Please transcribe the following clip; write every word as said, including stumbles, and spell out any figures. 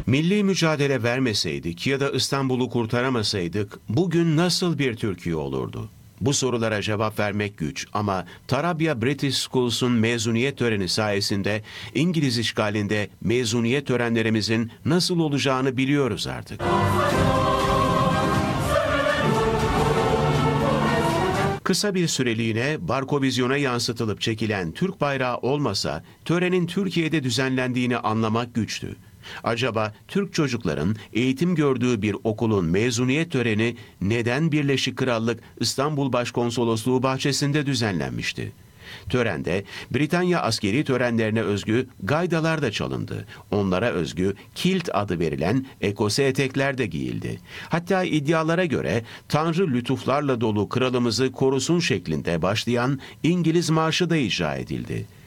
Milli mücadele vermeseydik ya da İstanbul'u kurtaramasaydık bugün nasıl bir Türkiye olurdu? Bu sorulara cevap vermek güç ama Tarabya British Schools'un mezuniyet töreni sayesinde İngiliz işgalinde mezuniyet törenlerimizin nasıl olacağını biliyoruz artık. Kısa bir süreliğine Barkovizyon'a yansıtılıp çekilen Türk bayrağı olmasa törenin Türkiye'de düzenlendiğini anlamak güçtü. Acaba Türk çocukların eğitim gördüğü bir okulun mezuniyet töreni neden Birleşik Krallık İstanbul Başkonsolosluğu bahçesinde düzenlenmişti? Törende Britanya askeri törenlerine özgü gaydalar da çalındı. Onlara özgü kilt adı verilen ekose etekler de giyildi. Hatta iddialara göre Tanrı lütuflarla dolu kralımızı korusun şeklinde başlayan İngiliz marşı da icra edildi.